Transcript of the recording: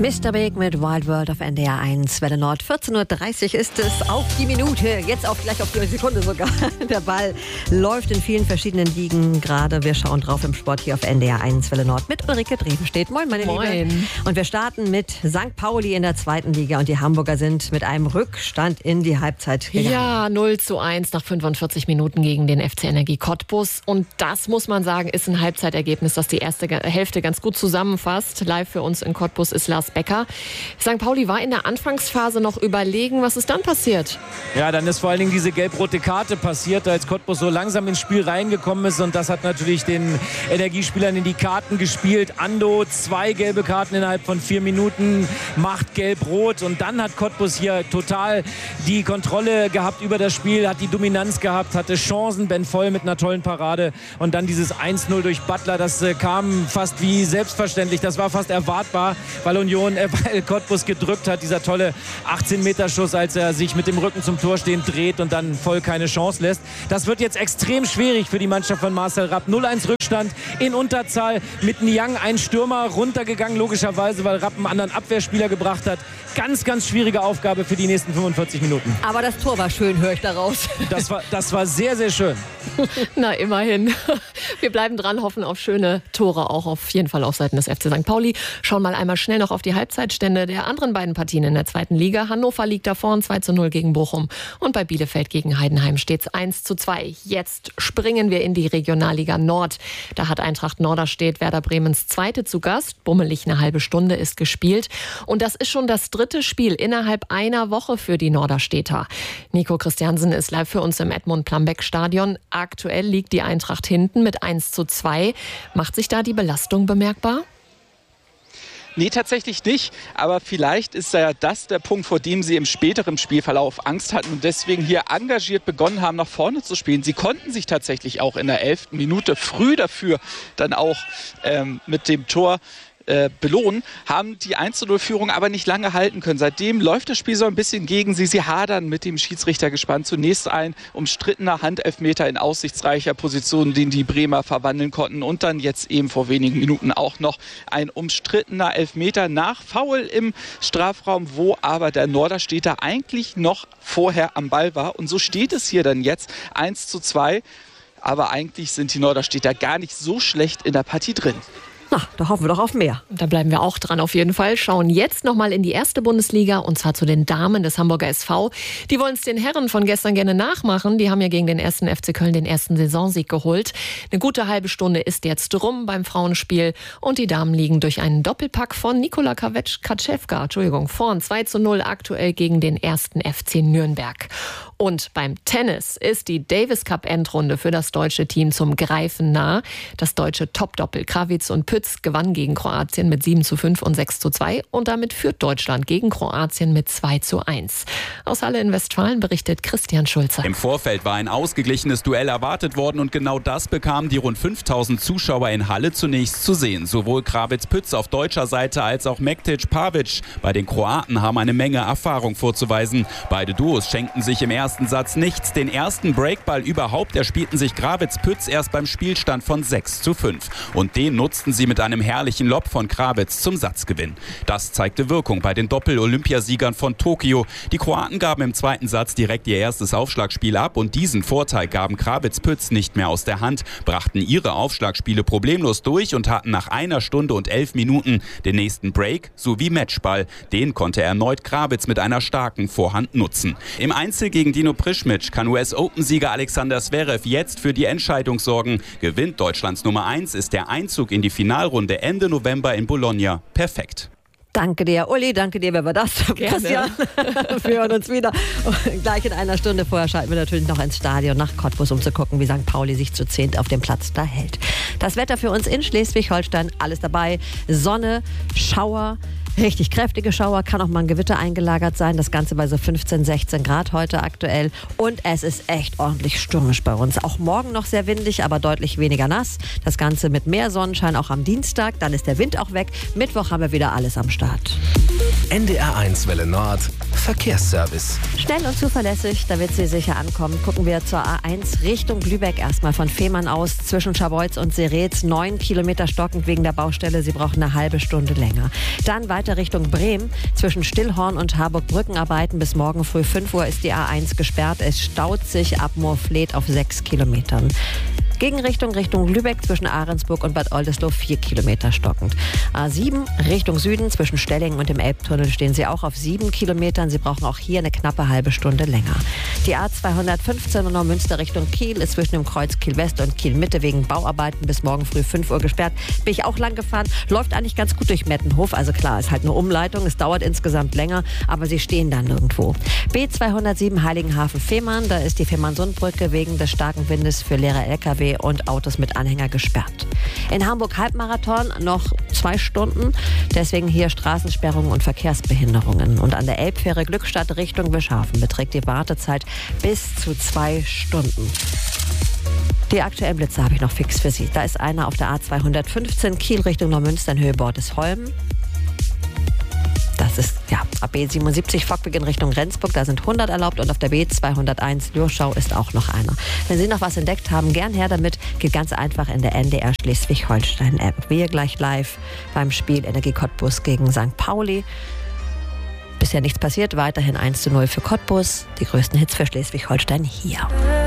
Mr. Big mit Wild World auf NDR 1, Welle Nord. 14.30 Uhr ist es auf die Minute, jetzt gleich auf die Sekunde sogar. Der Ball läuft in vielen verschiedenen Ligen gerade. Wir schauen drauf im Sport hier auf NDR 1, Welle Nord mit Ulrike Drevenstedt. Moin, meine Liebe. Und wir starten mit St. Pauli in der 2. Liga und die Hamburger sind mit einem Rückstand in die Halbzeit gegangen. Ja, 0:1 nach 45 Minuten gegen den FC Energie Cottbus. Und das, muss man sagen, ist ein Halbzeitergebnis, das die erste Hälfte ganz gut zusammenfasst. Live für uns in Cottbus ist Lars Becker. St. Pauli war in der Anfangsphase noch überlegen. Was ist dann passiert? Ja, dann ist vor allen Dingen diese gelb-rote Karte passiert, als Cottbus so langsam ins Spiel reingekommen ist. Und das hat natürlich den Energiespielern in die Karten gespielt. Ando, 2 gelbe Karten innerhalb von 4 Minuten, macht gelb-rot. Und dann hat Cottbus hier total die Kontrolle gehabt über das Spiel, hat die Dominanz gehabt, hatte Chancen. Ben Voll mit einer tollen Parade. Und dann dieses 1:0 durch Butler, das kam fast wie selbstverständlich. Das war fast erwartbar, weil Cottbus gedrückt hat. Dieser tolle 18-Meter-Schuss, als er sich mit dem Rücken zum Tor stehend dreht und dann Voll keine Chance lässt. Das wird jetzt extrem schwierig für die Mannschaft von Marcel Rapp. 0:1 Rückstand in Unterzahl. Mit Niang ein Stürmer runtergegangen, logischerweise, weil Rapp einen anderen Abwehrspieler gebracht hat. Ganz, ganz schwierige Aufgabe für die nächsten 45 Minuten. Aber das Tor war schön, höre ich daraus. Das war sehr, sehr schön. Na, immerhin. Wir bleiben dran, hoffen auf schöne Tore, auch auf jeden Fall auf Seiten des FC St. Pauli. Schauen mal einmal schnell noch auf die Halbzeitstände der anderen beiden Partien in der 2. Liga. Hannover liegt da vorn, 2:0 gegen Bochum. Und bei Bielefeld gegen Heidenheim steht es 1:2. Jetzt springen wir in die Regionalliga Nord. Da hat Eintracht Norderstedt Werder Bremens 2. zu Gast. Bummelig eine halbe Stunde ist gespielt. Und das ist schon das 3. Spiel innerhalb einer Woche für die Norderstädter. Nico Christiansen ist live für uns im Edmund-Plambeck-Stadion. Aktuell liegt die Eintracht hinten mit 1:2. Macht sich da die Belastung bemerkbar? Nee, tatsächlich nicht. Aber vielleicht ist ja das der Punkt, vor dem sie im späteren Spielverlauf Angst hatten und deswegen hier engagiert begonnen haben, nach vorne zu spielen. Sie konnten sich tatsächlich auch in der 11. Minute früh dafür dann auch mit dem Tor belohnen, haben die 1:0-Führung aber nicht lange halten können. Seitdem läuft das Spiel so ein bisschen gegen sie. Sie hadern mit dem Schiedsrichtergespann. Zunächst ein umstrittener Handelfmeter in aussichtsreicher Position, den die Bremer verwandeln konnten. Und dann jetzt eben vor wenigen Minuten auch noch ein umstrittener Elfmeter nach Foul im Strafraum, wo aber der Norderstädter eigentlich noch vorher am Ball war. Und so steht es hier dann jetzt 1:2. Aber eigentlich sind die Norderstädter gar nicht so schlecht in der Partie drin. Na, da hoffen wir doch auf mehr. Da bleiben wir auch dran auf jeden Fall. Schauen jetzt nochmal in die 1. Bundesliga und zwar zu den Damen des Hamburger SV. Die wollen es den Herren von gestern gerne nachmachen. Die haben ja gegen den 1. FC Köln den ersten Saisonsieg geholt. Eine gute halbe Stunde ist jetzt rum beim Frauenspiel und die Damen liegen durch einen Doppelpack von Nikola Kaczewka, vorn 2:0 aktuell gegen den 1. FC Nürnberg. Und beim Tennis ist die Davis Cup Endrunde für das deutsche Team zum Greifen nah. Das deutsche Top-Doppel Krawitz und Pütz gewann gegen Kroatien mit 7:5 und 6:2 und damit führt Deutschland gegen Kroatien mit 2:1. Aus Halle in Westfalen berichtet Christian Schulze. Im Vorfeld war ein ausgeglichenes Duell erwartet worden und genau das bekamen die rund 5000 Zuschauer in Halle zunächst zu sehen. Sowohl Krawitz-Pütz auf deutscher Seite als auch Mektic-Pavic. Bei den Kroaten haben eine Menge Erfahrung vorzuweisen. Beide Duos schenkten sich im ersten Satz nichts. Den ersten Breakball überhaupt erspielten sich Krawitz-Pütz erst beim Spielstand von 6:5. Und den nutzten sie mit einem herrlichen Lob von Krawitz zum Satzgewinn. Das zeigte Wirkung bei den Doppel-Olympiasiegern von Tokio. Die Kroaten gaben im zweiten Satz direkt ihr erstes Aufschlagspiel ab und diesen Vorteil gaben Krawitz-Pütz nicht mehr aus der Hand, brachten ihre Aufschlagspiele problemlos durch und hatten nach 1 Stunde und 11 Minuten den nächsten Break sowie Matchball. Den konnte erneut Krawitz mit einer starken Vorhand nutzen. Im Einzel gegen Dino Prischmic kann US-Open-Sieger Alexander Zverev jetzt für die Entscheidung sorgen. Gewinnt Deutschlands Nummer 1, ist der Einzug in die Finalrunde Ende November in Bologna perfekt. Danke dir, Uli, danke dir, wer war das? Gerne. Christian, wir hören uns wieder. Und gleich in einer Stunde vorher schalten wir natürlich noch ins Stadion nach Cottbus, um zu gucken, wie St. Pauli sich zu 10 auf dem Platz da hält. Das Wetter für uns in Schleswig-Holstein, alles dabei. Sonne, Schauer, richtig kräftige Schauer, kann auch mal ein Gewitter eingelagert sein. Das Ganze bei so 15, 16 Grad heute aktuell. Und es ist echt ordentlich stürmisch bei uns. Auch morgen noch sehr windig, aber deutlich weniger nass. Das Ganze mit mehr Sonnenschein auch am Dienstag. Dann ist der Wind auch weg. Mittwoch haben wir wieder alles am Start. NDR1 Welle Nord Verkehrsservice. Schnell und zuverlässig, da wird sie sicher ankommen. Gucken wir zur A1 Richtung Lübeck erstmal von Fehmarn aus zwischen Scharbeutz und Seretz. 9 Kilometer stockend wegen der Baustelle. Sie brauchen eine halbe Stunde länger. Dann weiter Richtung Bremen. Zwischen Stillhorn und Harburg Brückenarbeiten bis morgen früh 5 Uhr ist die A1 gesperrt. Es staut sich ab Moorfleet auf 6 Kilometern. Gegenrichtung Richtung Lübeck zwischen Ahrensburg und Bad Oldesloe 4 Kilometer stockend. A7 Richtung Süden zwischen Stellingen und dem Elbtunnel stehen Sie auch auf 7 Kilometern. Sie brauchen auch hier eine knappe halbe Stunde länger. Die A215 und Neumünster Richtung Kiel ist zwischen dem Kreuz Kiel West und Kiel Mitte wegen Bauarbeiten bis morgen früh 5 Uhr gesperrt. Bin ich auch lang gefahren. Läuft eigentlich ganz gut durch Mettenhof. Also klar, ist halt eine Umleitung. Es dauert insgesamt länger, aber Sie stehen dann nirgendwo. B207 Heiligenhafen-Fehmarn. Da ist die Fehmarnsundbrücke wegen des starken Windes für leere LKW und Autos mit Anhänger gesperrt. In Hamburg Halbmarathon noch 2 Stunden, deswegen hier Straßensperrungen und Verkehrsbehinderungen. Und an der Elbfähre Glückstadt Richtung Wischhafen beträgt die Wartezeit bis zu 2 Stunden. Die aktuellen Blitze habe ich noch fix für Sie. Da ist einer auf der A215 Kiel Richtung Neumünster in Höhe Bordesholm. Das ist ab B77 Fockbeginn in Richtung Rendsburg, da sind 100 erlaubt und auf der B201 Lürschau ist auch noch einer. Wenn Sie noch was entdeckt haben, gern her damit. Geht ganz einfach in der NDR Schleswig-Holstein App. Wir gleich live beim Spiel Energie Cottbus gegen St. Pauli. Bisher nichts passiert, weiterhin 1:0 für Cottbus. Die größten Hits für Schleswig-Holstein hier.